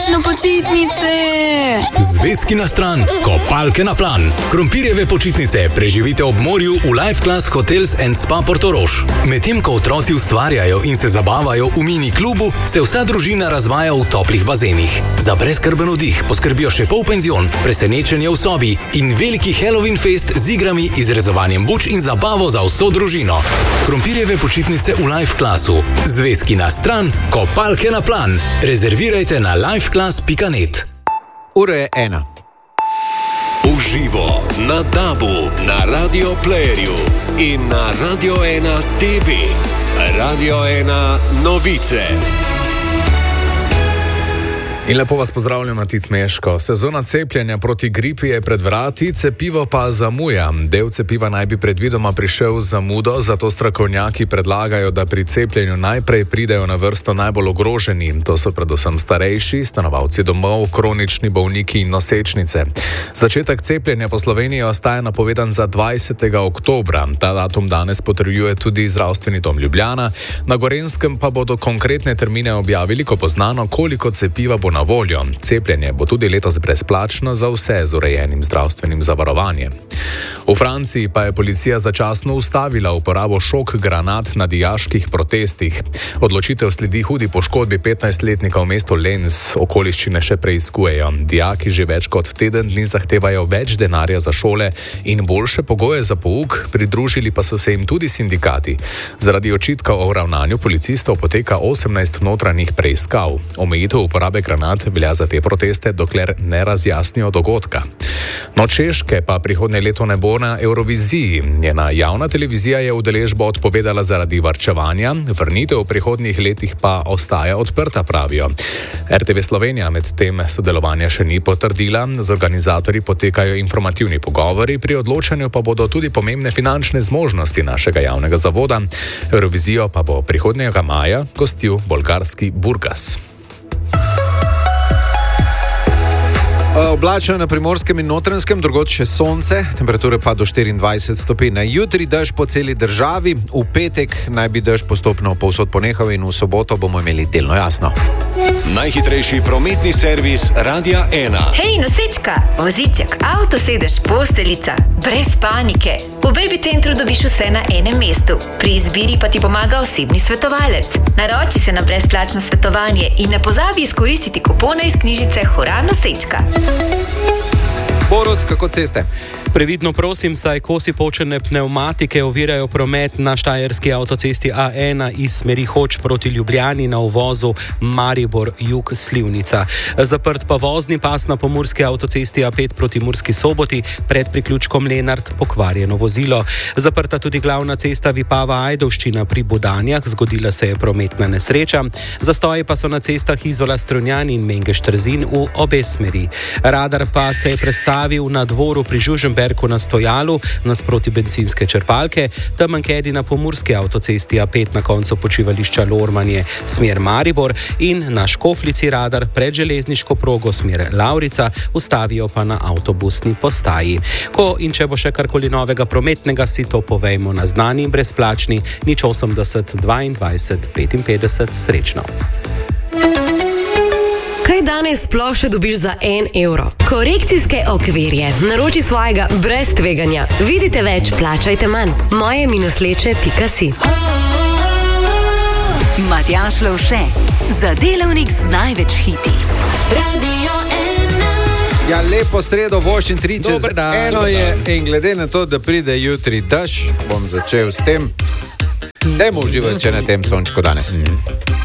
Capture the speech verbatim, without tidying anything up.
končno počitnice! Zvezki na stran, kopalke na plan. Krompirjeve počitnice preživite ob morju v Life Class Hotels and Spa Portorož. Medtem ko otroci ustvarjajo in se zabavajo v mini klubu, se vsa družina razvaja v toplih bazenih. Za brezskrben oddih poskrbijo še polpenzion, presenečenje v sobi in veliki Halloween fest z igrami, izrezovanjem buč in zabavo za vso družino. Krompirjeve počitnice v Life Classu. Zvezki na stran, kopalke na plan. Rezervirajte na lifeclass pika net. Ura je ena. Uživo na Dabu, na Radio Playerju in na Radio ena T V. Radio ena novice. In lepo vas pozdravljam, Matic Meško. Sezona cepljenja proti gripi je pred vrati, cepivo pa zamuja. Del cepiva naj bi predvidoma prišel z zamudo, zato strokovnjaki predlagajo, da pri cepljenju najprej pridejo na vrsto najbolj ogroženi. To so predvsem starejši, stanovalci domov, kronični bolniki in nosečnice. Začetek cepljenja po Sloveniji ostaja napovedan za dvajsetega oktobra. Ta datum danes potrjuje tudi Zdravstveni dom Ljubljana. Na Gorenjskem pa bodo konkretne termine objavili, ko bo znano, koliko cepiva bo na voljo. Cepljenje bo tudi letos brezplačno za vse z urejenim zdravstvenim zavarovanjem. V Franciji pa je policija začasno ustavila uporabo šok granat na dijaških protestih. Odločitev sledi hudi poškodbi petnajstletnika v mestu Lens, okoliščine še preiskujejo. Dijaki že več kot teden dni zahtevajo več denarja za šole in boljše pogoje za pouk, pridružili pa so se jim tudi sindikati. Zaradi očitkov o ravnanju policistov poteka osemnajst notranjih preiskav. Omejitev uporabe granat velja za te proteste, dokler ne razjasnijo dogodka. No, Češke pa prihodnje leto ne bo na Euroviziji. Njena javna televizija je udeležbo odpovedala zaradi varčevanja, vrnitev v prihodnjih letih pa ostaja odprta, pravijo. R T V Slovenija med tem sodelovanja še ni potrdila, z organizatorji potekajo informativni pogovori, pri odločanju pa bodo tudi pomembne finančne zmožnosti našega javnega zavoda. Eurovizijo pa bo prihodnjega maja gostil bolgarski Burgas. Oblačno na Primorskem in Notranjskem, drugod še sonce, temperature pa do štiriindvajset stopinj. Jutri dež po celi državi, v petek naj bi dež postopno povsod ponehal in v soboto bomo imeli delno jasno. Najhitrejši prometni servis Radia ena. Hej, nosečka, voziček, avto sedež, posteljica, brez panike. V Baby Centru dobiš vse na enem mestu. Pri izbiri pa ti pomaga osebni svetovalec. Naroči se na brezplačno svetovanje in ne pozabi izkoristiti kupone iz knjižice Hura nosečka. Borod, kako ceste? Previdno prosim, saj kosi počene pnevmatike ovirajo promet na štajerski avtocesti A ena iz smeri Hoč proti Ljubljani na uvozu Maribor-Jug Slivnica. Zaprt pa vozni pas na pomurski avtocesti A pet proti Murski Soboti, pred priključkom Lenart pokvarjeno vozilo. Zaprta tudi glavna cesta Vipava-Ajdovščina pri Budanjah, zgodila se je prometna nesreča. Zastoji pa so na cestah Izola-Strunjan in Mengeš-Trzin v obe smeri. Radar pa se je prestavil na dvoru pri Žuženbergu na Stojalu, nasproti bencinske črpalke, tam ankedi na pomurski avtocesti A pet na koncu počivališča Lormanje smer Maribor in na Škoflici radar pred železniško progo smer Lavrica, ustavijo pa na avtobusni postaji. Ko in če bo še karkoli novega prometnega, si to povejmo na znani in brezplačni nič osemdeset dvaindvajset petinpetdeset. Srečno. Kaj danes sploh še dobiš za en evro? Korekcijske okvirje. Naroči svojega brez tveganja. Vidite več, plačajte manj. moje minusleče pika si. Matjaž Lovše, za delavnik z največ hiti. Radio ena. Ja, lepo sredo, voščin tri čez eno je in glede na to, da pride jutri dež, bom začel s tem. Dajmo uživati, če na tem sončku danes. Mm.